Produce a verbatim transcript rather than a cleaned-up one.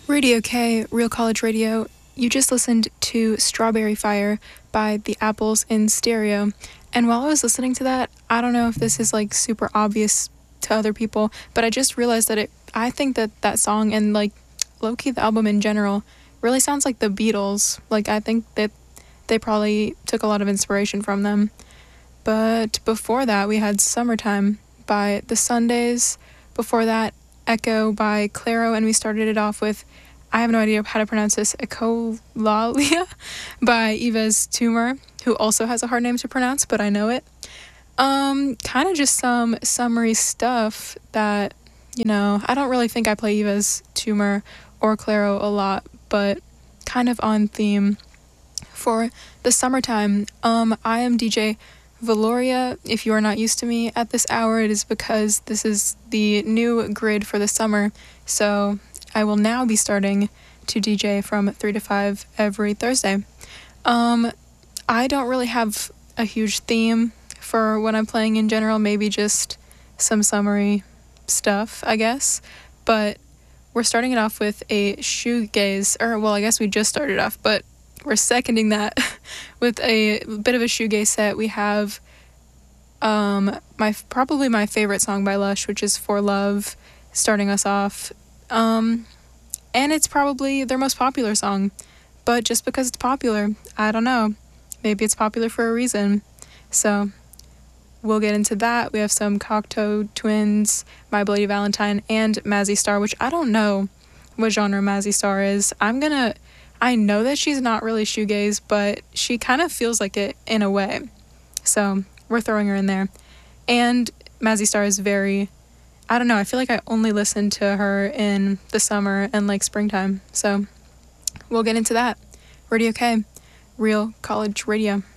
Radio K, Real College Radio. You just listened to Strawberry Fire by the Apples in Stereo. And while I was listening to that, I don't know if this is like super obvious to other people, but I just realized that it, I think that that song and like low-key the album in general really sounds like the Beatles. Like I think that they probably took a lot of inspiration from them. But before that, we had Summertime by The Sundays. Before that, Echo by Clairo, and we started it off with, I have no idea how to pronounce this, Echolalia by Yves Tumor, who also has a hard name to pronounce, but I know it. Um, kind of just some summery stuff that, you know, I don't really think I play Yves Tumor or Clairo a lot, but kind of on theme for the summertime. Um, I am D J Valoria. If you are not used to me at this hour, it is because this is the new grid for the summer. So I will now be starting to D J from three to five every Thursday. Um, I don't really have a huge theme for what I'm playing in general, maybe just some summery stuff, I guess. But we're starting it off with a shoegaze, or well, I guess we just started off, but we're seconding that with a bit of a shoegaze set. We have um, my probably my favorite song by Lush, which is For Love, starting us off. Um, and it's probably their most popular song. But just because it's popular, I don't know. Maybe it's popular for a reason. So we'll get into that. We have some Cocteau Twins, My Bloody Valentine, and Mazzy Star, which I don't know what genre Mazzy Star is. I'm gonna... I know that she's not really shoegaze, but she kind of feels like it in a way. So we're throwing her in there. And Mazzy Star is very, I don't know, I feel like I only listen to her in the summer and like springtime. So we'll get into that. Radio K, Real College Radio.